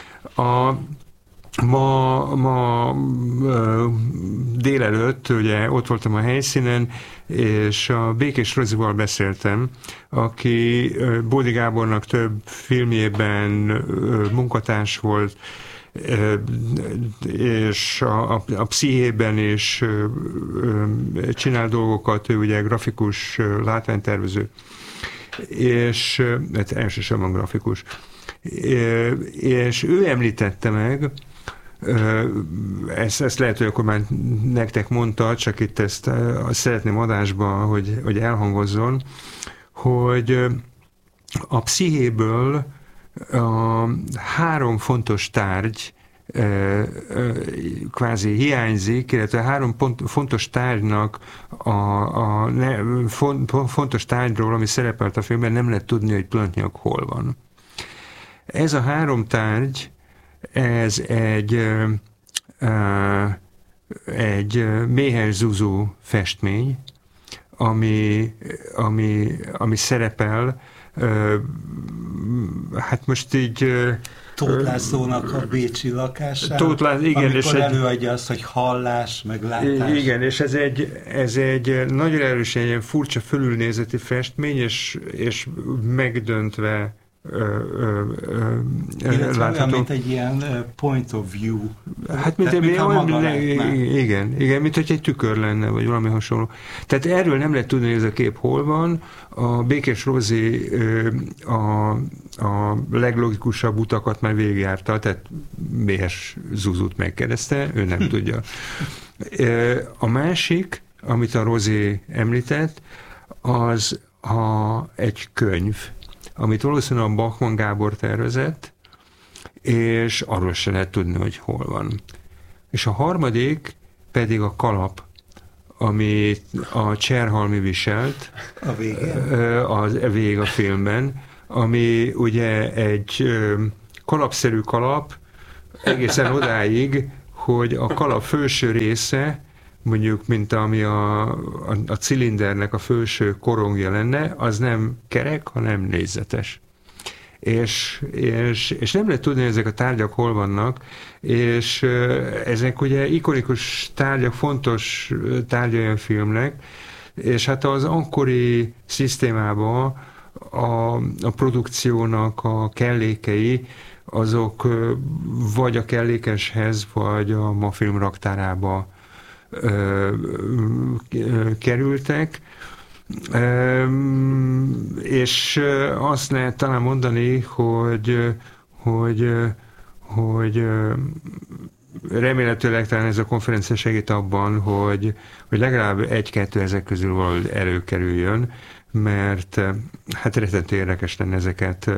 Ma délelőtt ugye ott voltam a helyszínen, és a Békés Rozival beszéltem, aki Bódi Gábornak több filmjében munkatárs volt, és a Pszichében is csinál dolgokat, ő ugye grafikus, látványtervező, és elsősorban grafikus. És ő említette meg, ezt lehet, hogy akkor már nektek mondta, csak itt ezt szeretném adásba, hogy elhangozzon, hogy a pszichéből a 3 fontos tárgy kvázi hiányzik, illetve a 3 fontos tárgynak fontos tárgyról, ami szerepelt a filmben, nem lehet tudni, hogy pillanatnyilag hol van. Ez a 3 tárgy, ez egy méhes zuzú festmény, ami szerepel, hát most így... Tóth Lászlónak a bécsi lakásán, igen, amikor előadja azt, hogy hallás, meg látás. Igen, és ez egy nagyon erősen ilyen furcsa fölülnézeti festmény, és megdöntve illetve mint egy ilyen point of view. Hát igen, mint hogy egy tükör lenne, vagy valami hasonló. Tehát erről nem lehet tudni, hogy ez a kép hol van. A Békés Rozi a leglogikusabb utakat már végigjárta, tehát méhes Zuzut megkérdezte, ő nem tudja. A másik, amit a Rozi említett, az egy könyv, amit valószínűleg a Bachmann Gábor tervezett, és arról se lehet tudni, hogy hol van. És a harmadik pedig a kalap, amit a Cserhalmi viselt a végén a filmben, ami ugye egy kalapszerű kalap egészen odáig, hogy a kalap felső része, mondjuk, mint ami a cilindernek a felső korongja lenne, az nem kerek, hanem négyzetes. És nem lehet tudni, hogy ezek a tárgyak hol vannak, és ezek ugye ikonikus tárgyak, fontos tárgyai a filmnek, és hát az akkori szisztémában a produkciónak a kellékei, azok vagy a kellékeshez, vagy a Mafilm raktárába kerültek, és azt lehet talán mondani, hogy remélhetőleg talán ez a konferencia segít abban, hogy legalább 1-2 ezek közül valahogy előkerüljön, mert hát rettentő érdekes lenne ezeket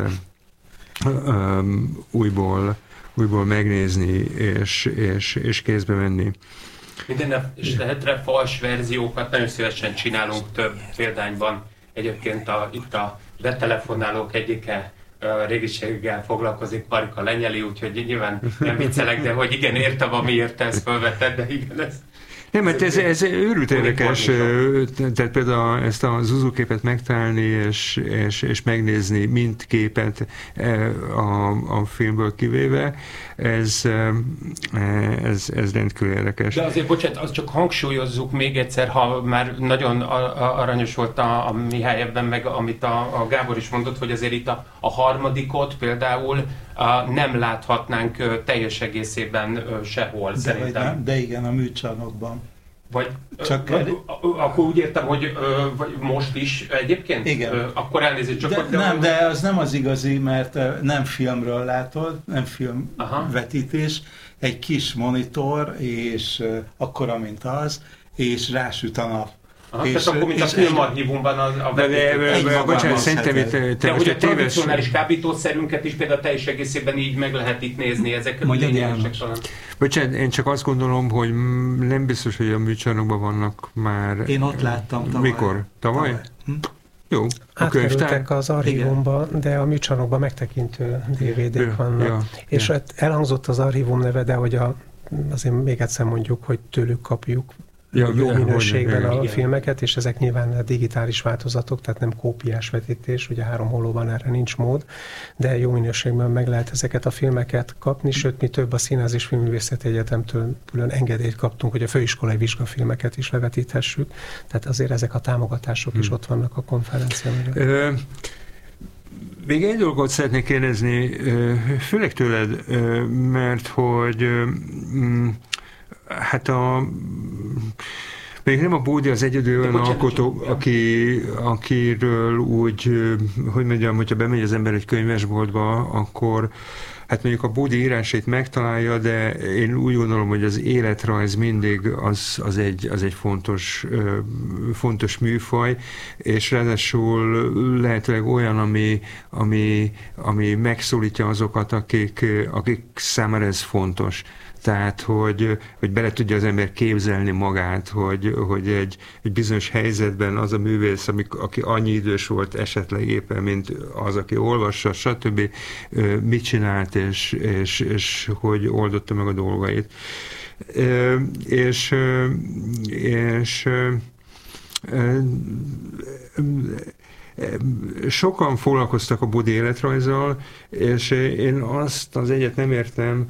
újból megnézni és kézbe venni. Minden és lehetre fals verziókat nagyon szívesen csinálunk, több példányban. Egyébként itt a betelefonálók egyike régiséggel foglalkozik, Parika Lenyeli, úgyhogy nyilván nem viccelek, de hogy igen, értem, amiért te ezt felvetted, de igen, ez... Nem, mert ez őrült érdekes, tehát például ezt a Zuzu képet megtalálni és megnézni mindképet a filmből kivéve, ez rendkívül érdekes. De azért, bocsánat, azt csak hangsúlyozzuk még egyszer, ha már nagyon aranyos volt a Mihály ebben, meg amit a Gábor is mondott, hogy azért itt a harmadikot például nem láthatnánk teljes egészében sehol, szerintem. De igen, a műcsarnokban. Vagy akkor úgy értem, hogy vagy most is egyébként? Igen. Akkor elnézést csak... De az nem az igazi, mert nem filmről látod, nem filmvetítés, egy kis monitor, és akkora, mint az, és rásüt a nap. Tehát akkor, mint a filmarchívumban bocsánat, szerintem itt... De hogy a tradicionális kábítószerünket is például teljes egészében így meg lehet itt nézni, ezek lényegesek talán. Bocsánat, én csak azt gondolom, hogy nem biztos, hogy a műcsarnokban vannak már... Én ott láttam tavaly. Mikor? Tavaly? Jó. Átkerültek az archívumba, de a műcsarnokban megtekintő DVD-k vannak. És elhangzott az archívum neve, de hogy azért még egyszer mondjuk, hogy tőlük kapjuk jó minőségben a filmeket, és ezek nyilván digitális változatok, tehát nem kópiás vetítés, ugye 3 holóban erre nincs mód, de jó minőségben meg lehet ezeket a filmeket kapni, sőt, mi több a Színház és Filmművészeti Egyetemtől külön engedélyt kaptunk, hogy a főiskolai vizsgafilmeket is levetíthessük, tehát azért ezek a támogatások is ott vannak a konferencián. Még egy dolgot szeretnék kérdezni, főleg tőled, mert hogy hát még nem a Bódi az egyedül olyan alkotó, akiről úgy, hogy mondjam, hogyha bemegy az ember egy könyvesboltba, akkor hát mondjuk a Bódi írásait megtalálja, de én úgy gondolom, hogy az életrajz mindig az egy fontos műfaj, és ráadásul lehetőleg olyan, ami megszólítja azokat, akik számára ez fontos. Tehát, hogy bele tudja az ember képzelni magát, hogy egy bizonyos helyzetben az a művész, aki annyi idős volt esetleg éppen, mint az, aki olvassa, stb. Mit csinált, és hogy oldotta meg a dolgait. És sokan foglalkoztak a Bódi életrajzzal, és én azt az egyet nem értem,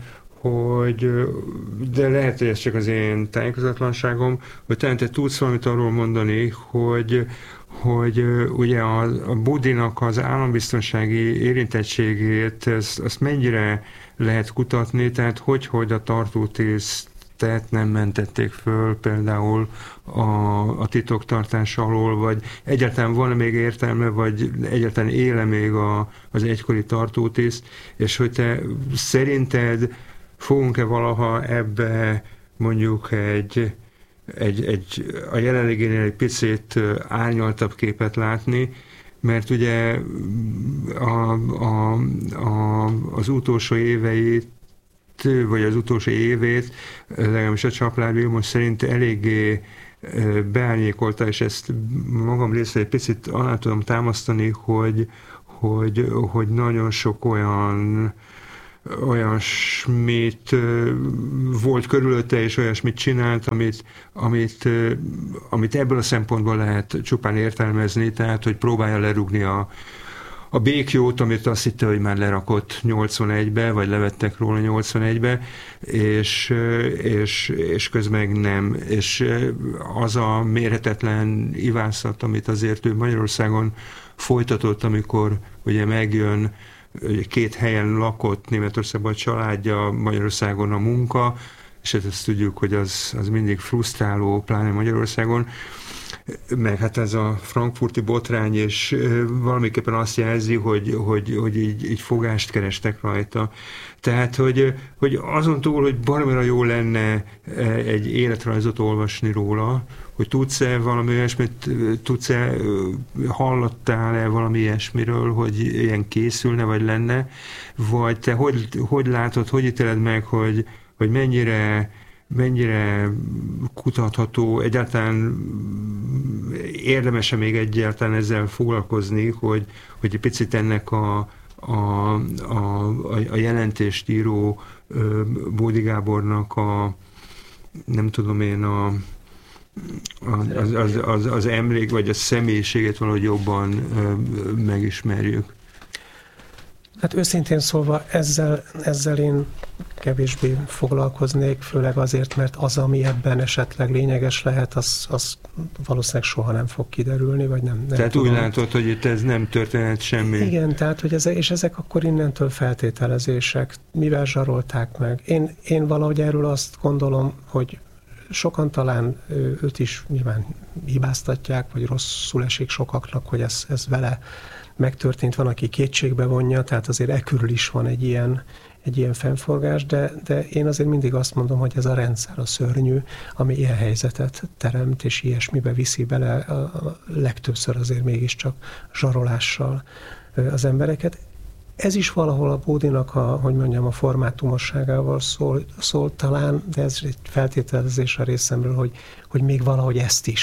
de lehet, hogy ez csak az én tájékozatlanságom, hogy talán te tudsz valamit arról mondani, hogy ugye a Bódinak az állambiztonsági érintettségét, azt mennyire lehet kutatni, tehát hogy a tartótisztet nem mentették föl például a titoktartás alól, vagy egyáltalán van még értelme, vagy egyáltalán éle még az egykori tartótiszt, és hogy te szerinted fogunk-e valaha ebbe mondjuk a jelenlegénél egy picit árnyaltabb képet látni, mert ugye az utolsó éveit, vagy az utolsó évét, legalábbis a Csaplár Vilmos szerint eléggé beárnyékolta, és ezt magam részéről egy picit alá tudom támasztani, hogy nagyon sok olyasmit volt körülötte, és olyasmit csinált, amit ebből a szempontból lehet csupán értelmezni, tehát, hogy próbálja lerúgni a békjót, amit azt hitte, hogy már lerakott 81-be, vagy levettek róla 81-be, és közben meg nem. És az a mérhetetlen ivászat, amit azért ő Magyarországon folytatott, amikor ugye megjön, 2 helyen lakott Németországban a családja, Magyarországon a munka, és hát ezt tudjuk, hogy az mindig frusztráló, pláne Magyarországon, meg hát ez a frankfurti botrány, és valamiképpen azt jelzi, hogy így fogást kerestek rajta. Tehát, hogy azon túl, hogy baromira jó lenne egy életrajzot olvasni róla, hogy tudsz-e valami ilyesmit, hallottál-e valami ilyesmiről, hogy ilyen készülne, vagy lenne, vagy te hogy látod, hogy ítéled meg, hogy mennyire kutatható, egyáltalán érdemes-e még egyáltalán ezzel foglalkozni, hogy egy picit ennek a jelentést író Bódi Gábornak nem tudom én, az emlék, vagy a személyiségét valahogy jobban megismerjük. Hát őszintén szólva ezzel én kevésbé foglalkoznék, főleg azért, mert az, ami ebben esetleg lényeges lehet, az valószínűleg soha nem fog kiderülni, vagy nem tehát tudom. Úgy látod, hogy itt ez nem történt semmi. Igen, tehát, hogy ezek akkor innentől feltételezések, mivel zsarolták meg. Én valahogy erről azt gondolom, hogy sokan talán őt is nyilván hibáztatják, vagy rosszul esik sokaknak, hogy ez vele megtörtént, van, aki kétségbe vonja, tehát azért körül is van egy ilyen fennforgás, de én azért mindig azt mondom, hogy ez a rendszer a szörnyű, ami ilyen helyzetet teremt, és ilyesmibe viszi bele a legtöbbször azért mégiscsak zsarolással az embereket. Ez is valahol a Bódinak a formátumosságával szól talán, de ez egy feltételezés a részemről, hogy még valahogy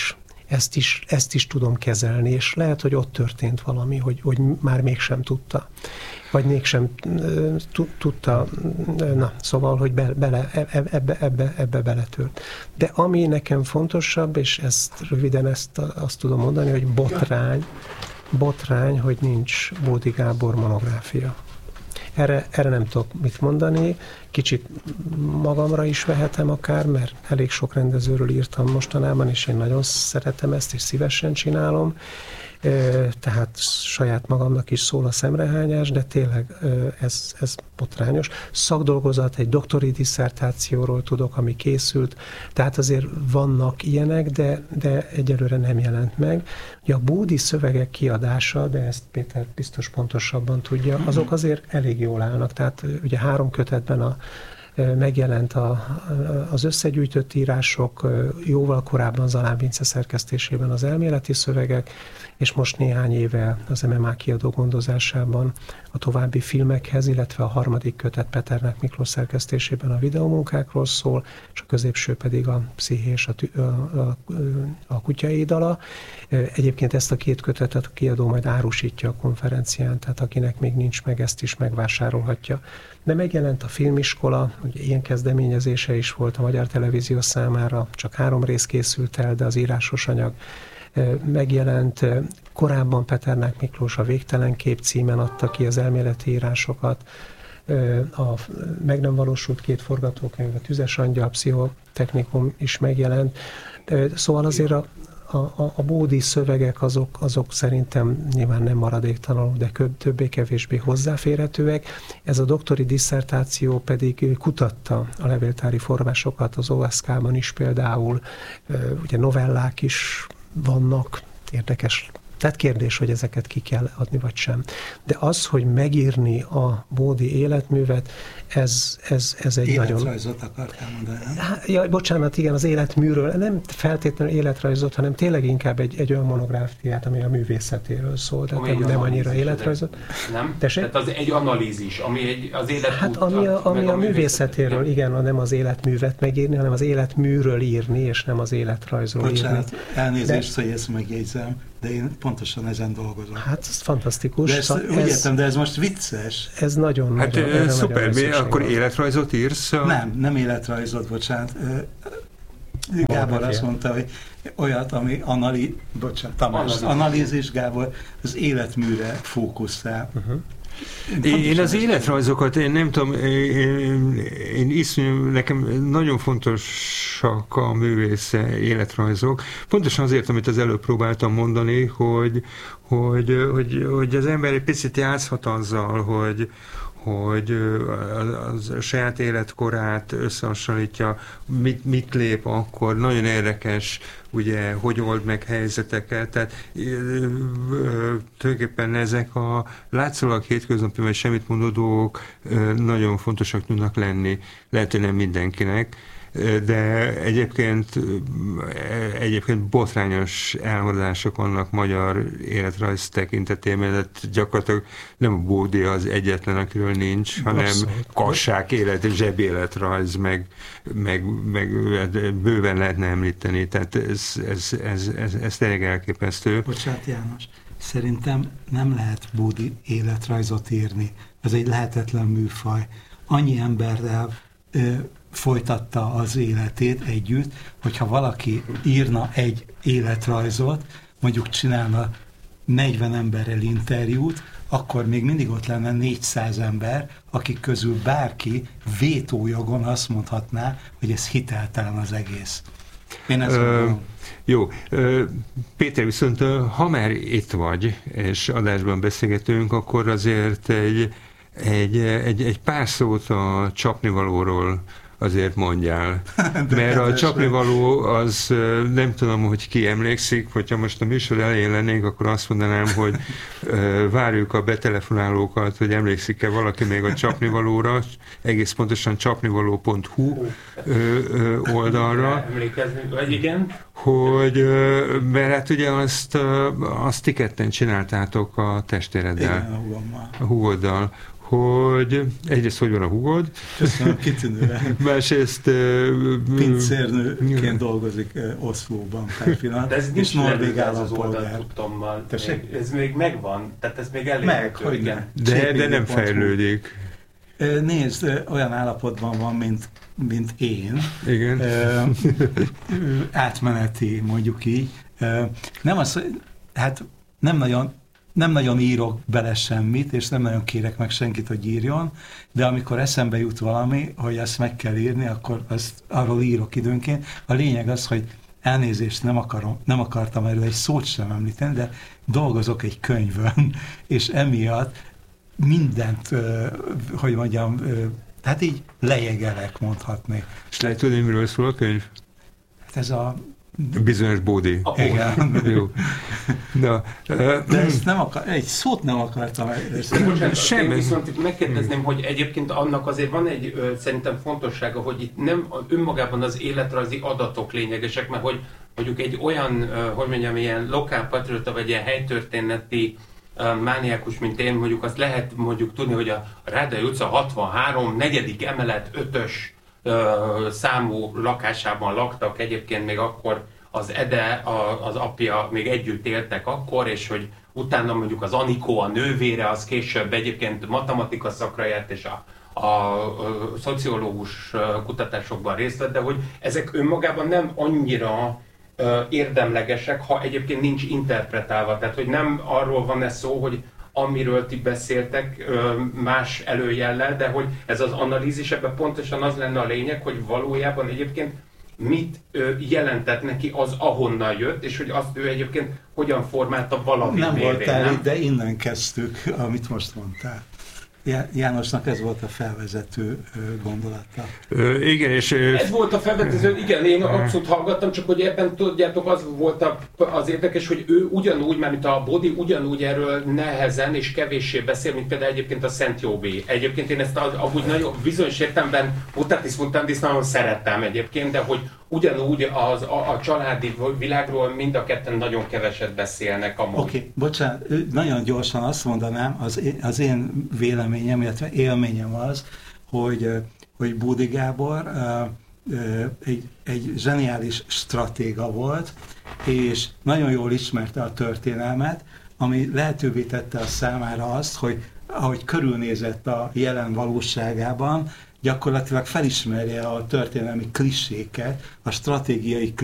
ezt is tudom kezelni, és lehet, hogy ott történt valami, hogy már mégsem tudta, vagy mégsem tudta, szóval, hogy ebbe beletört. De ami nekem fontosabb, és röviden azt tudom mondani, hogy botrány, hogy nincs Bódi Gábor monográfia. Erre nem tudok mit mondani, kicsit magamra is vehetem akár, mert elég sok rendezőről írtam mostanában, és én nagyon szeretem ezt, és szívesen csinálom, tehát saját magamnak is szól a szemrehányás, de tényleg ez botrányos. Szakdolgozat, egy doktori disszertációról tudok, ami készült, tehát azért vannak ilyenek, de egyelőre nem jelent meg. Ugye a Bódi szövegek kiadása, de ezt Péter biztos pontosabban tudja, azok azért elég jól állnak, tehát ugye 3 kötetben megjelent az összegyűjtött írások, jóval korábban Zalán Vince szerkesztésében az elméleti szövegek, és most néhány éve az MMA kiadó gondozásában a további filmekhez, illetve a 3. kötet Peternek Miklós szerkesztésében a videómunkákról szól, és a középső pedig a Psziché és a kutyai dala. Egyébként ezt a 2 kötetet a kiadó majd árusítja a konferencián, tehát akinek még nincs meg, ezt is megvásárolhatja. De megjelent a filmiskola, ugye ilyen kezdeményezése is volt a Magyar Televízió számára, csak 3 rész készült el, de az írásos anyag megjelent. Korábban Peternák Miklós a Végtelen kép címen adta ki az elméleti írásokat. A meg nem valósult 2 forgatókönyv, a Tüzes Angyal, Pszichotechnikum is megjelent. Szóval azért a Bódi szövegek azok szerintem nyilván nem maradéktalanul, de többé-kevésbé hozzáférhetőek. Ez a doktori disszertáció pedig kutatta a levéltári forrásokat, az OSK-ban is például, ugye novellák is vannak, érdekes Tehát kérdés, hogy ezeket ki kell adni, vagy sem. De az, hogy megírni a Bódi életművet, ez egy életrajzot akartál mondani, nem? Bocsánat, igen, az életműről, nem feltétlenül életrajzot, hanem tényleg inkább egy olyan monográfiát, ami a művészetéről szól, tehát nem annyira életrajzot. Nem? Tessék? Tehát az egy analízis, ami az életút... Hát ami a művészetéről, igen, nem az életművet megírni, hanem az életműről írni, és nem az életrajzról írni. Bocsánat, elnézést, hogy ezt megjegyzem, de én pontosan ezen dolgozom. Hát ez fantasztikus. De ezt úgy értem, de ez most vicces. Ez nagyon Hát szuper, akkor életrajzot írsz? Nem életrajzot, bocsánat. Gábor azt mondta, hogy olyat, ami analízis, Gábor, az életműre fókuszál. Én az életrajzokat, én nem tudom, én iszonyú, nekem nagyon fontosak a művész életrajzok. Pontosan azért, amit az előbb próbáltam mondani, hogy az ember egy picit játszhat azzal, hogy a saját életkorát összehasonlítja, mit lép akkor, nagyon érdekes, ugye, hogy old meg helyzeteket, tehát tulajdonképpen ezek a látszólag hétköznapi, vagy semmit mondó dolgok nagyon fontosak tudnak lenni, lehet, hogy nem mindenkinek, de egyébként botrányos elmaradások vannak magyar életrajz tekintetében, tehát gyakorlatilag nem a Bódi az egyetlen, akiről nincs, hanem Kassák zsebéletrajz, meg bőven lehetne említeni, tehát ez tényleg elképesztő. Bocsánat, János, szerintem nem lehet Bódi életrajzot írni, ez egy lehetetlen műfaj. Annyi emberrel folytatta az életét együtt, hogyha valaki írna egy életrajzot, mondjuk csinálna 40 emberrel interjút, akkor még mindig ott lenne 400 ember, akik közül bárki vétójogon azt mondhatná, hogy ez hiteltelen az egész. Én ezt mondom. Jó. Péter, viszont ha már itt vagy, és adásban beszélgetünk, akkor azért egy pár szót a csapnivalóról azért mondjál. Mert a csapnivaló az nem tudom, hogy ki emlékszik, hogyha most a műsor elején lennénk, akkor azt mondanám, hogy várjuk a betelefonálókat, hogy emlékszik-e valaki még a csapnivalóra, egész pontosan csapnivaló.hu oldalra. Emlékezni, vagy igen? Hogy, mert hát ugye azt ti ketten csináltátok a testéreddel. Igen, a húgoddal. Hogy egyrészt hogy van a húgod? Köszönöm, kitűnően. Másrészt pincérnőként dolgozik Oszlóban per pillanat, és norvég állampolgár. Ez még megvan, tehát ez még elérhető. De nem fejlődik. Nézd, olyan állapotban van, mint én. Igen. Átmeneti, mondjuk így. Nem az, hát nem nagyon írok bele semmit, és nem nagyon kérek meg senkit, hogy írjon, de amikor eszembe jut valami, hogy ezt meg kell írni, akkor arról írok időnként. A lényeg az, hogy elnézést nem akartam erről egy szót sem említeni, de dolgozok egy könyvön, és emiatt mindent, hogy mondjam, hát így lejegelek, mondhatni. És lehet tudni, miről szól a könyv? Hát ez a bizonyos Bódi. Igen. Jó. Na, de ezt egy szót nem akartam. Semmi. Viszont megkérdezném, hogy egyébként annak azért van egy szerintem fontossága, hogy itt nem önmagában az életrajzi adatok lényegesek, mert hogy mondjuk egy olyan, hogy mondjam, ilyen lokálpatriota, vagy ilyen helytörténeti mániákus, mint én, mondjuk azt lehet mondjuk tudni, hogy a Rádai utca 63, 4. emelet 5-ös számú lakásában laktak, egyébként még akkor az Ede, az apja még együtt éltek akkor, és hogy utána mondjuk az Anikó, a nővére, az később egyébként matematika szakra járt, és a szociológus kutatásokban részt vett, de hogy ezek önmagában nem annyira érdemlegesek, ha egyébként nincs interpretálva. Tehát, hogy nem arról van ez szó, hogy amiről ti beszéltek más előjellel, de hogy ez az analízis, ebben pontosan az lenne a lényeg, hogy valójában egyébként mit jelentett neki az, ahonnan jött, és hogy azt ő egyébként hogyan formálta valami nem révén. Voltál itt, de innen kezdtük, amit most mondtál. Jánosnak ez volt a felvezető gondolata. Igen, és... Ez volt a felvezető, igen, én abszolút hallgattam, csak hogy ebben tudjátok, az volt az érdekes, hogy ő ugyanúgy, mint a Bódi, ugyanúgy erről nehezen és kevéssé beszél, mint például egyébként a Szent Jóvé. Egyébként én ezt amúgy nagyon bizonyos értelemben mutatis mutandis nagyon szerettem egyébként, de hogy ugyanúgy a családi világról mind a ketten nagyon keveset beszélnek amúgy. Oké, bocsánat, nagyon gyorsan azt mondanám, az én véleményem, illetve élményem az, hogy Bódi Gábor egy zseniális stratéga volt, és nagyon jól ismerte a történelmet, ami lehetővé tette a számára azt, hogy ahogy körülnézett a jelen valóságában, gyakorlatilag felismerje a történelmi kliséket, a stratégiai